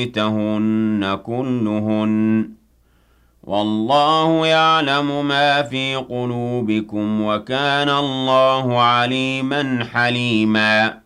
بيوتهن كلهن والله يعلم ما في قلوبكم وكان الله عليما حليما